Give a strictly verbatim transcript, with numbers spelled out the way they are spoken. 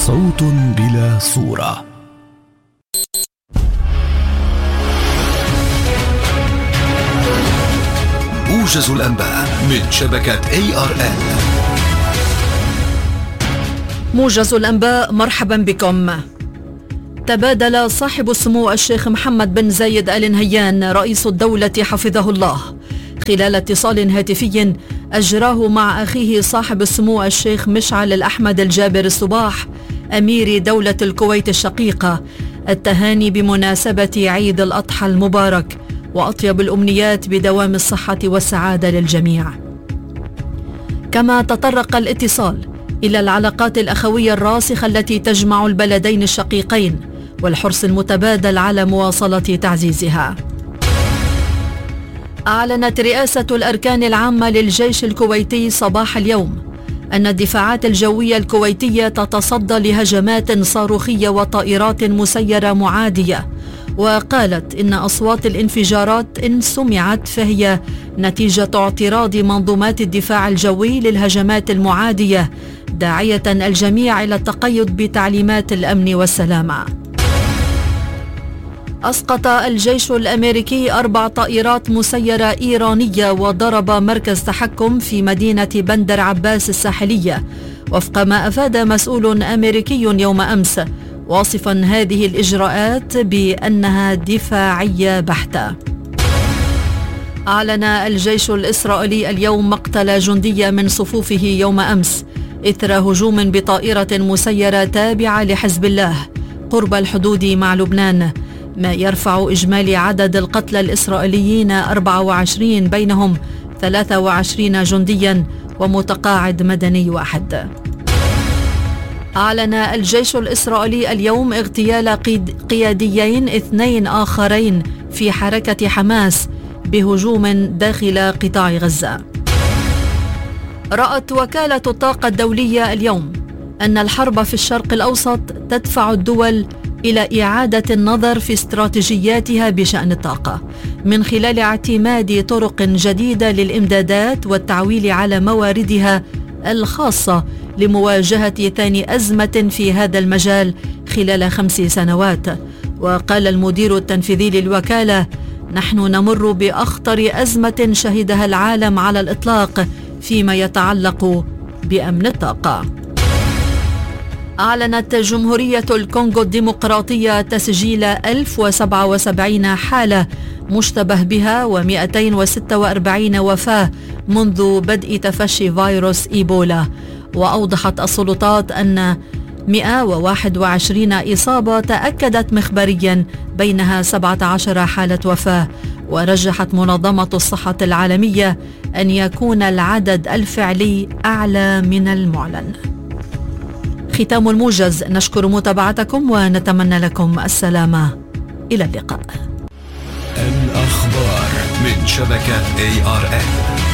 صوت بلا صورة. موجز الأنباء من شبكة إيه آر إل. موجز الأنباء، مرحبا بكم. تبادل صاحب السمو الشيخ محمد بن زايد آل نهيان رئيس الدولة حفظه الله خلال اتصال هاتفي أجراه مع أخيه صاحب السمو الشيخ مشعل الأحمد الجابر الصباح أمير دولة الكويت الشقيقة التهاني بمناسبة عيد الأضحى المبارك وأطيب الأمنيات بدوام الصحة والسعادة للجميع. كما تطرق الاتصال إلى العلاقات الأخوية الراسخة التي تجمع البلدين الشقيقين والحرص المتبادل على مواصلة تعزيزها. أعلنت رئاسة الأركان العامة للجيش الكويتي صباح اليوم أن الدفاعات الجوية الكويتية تتصدى لهجمات صاروخية وطائرات مسيرة معادية، وقالت إن أصوات الانفجارات إن سمعت فهي نتيجة اعتراض منظومات الدفاع الجوي للهجمات المعادية، داعية الجميع إلى التقيد بتعليمات الأمن والسلامة. أسقط الجيش الأمريكي أربع طائرات مسيرة إيرانية وضرب مركز تحكم في مدينة بندر عباس الساحلية، وفق ما أفاد مسؤول أمريكي يوم أمس، واصفا هذه الإجراءات بأنها دفاعية بحتة. أعلن الجيش الإسرائيلي اليوم مقتل جندي من صفوفه يوم أمس إثر هجوم بطائرة مسيرة تابعة لحزب الله قرب الحدود مع لبنان، ما يرفع إجمالي عدد القتلى الإسرائيليين أربعة وعشرين، بينهم ثلاثة وعشرين جنديا ومتقاعد مدني واحد. أعلن الجيش الإسرائيلي اليوم اغتيال قياديين اثنين آخرين في حركة حماس بهجوم داخل قطاع غزة. رأت وكالة الطاقة الدولية اليوم أن الحرب في الشرق الأوسط تدفع الدول إلى إعادة النظر في استراتيجياتها بشأن الطاقة من خلال اعتماد طرق جديدة للإمدادات والتعويل على مواردها الخاصة لمواجهة ثاني أزمة في هذا المجال خلال خمس سنوات. وقال المدير التنفيذي للوكالة: نحن نمر بأخطر أزمة شهدها العالم على الإطلاق فيما يتعلق بأمن الطاقة. أعلنت جمهورية الكونغو الديمقراطية تسجيل ألف وسبعة وسبعين حالة مشتبه بها ومئتين وستة وأربعين وفاة منذ بدء تفشي فيروس إيبولا، وأوضحت السلطات أن مئة وواحد وعشرين إصابة تأكدت مخبريا، بينها سبعة عشر حالة وفاة، ورجحت منظمة الصحة العالمية أن يكون العدد الفعلي أعلى من المعلن. ختام الموجز، نشكر متابعتكم ونتمنى لكم السلامة. إلى اللقاء. الأخبار من شبكة إيه آر إل.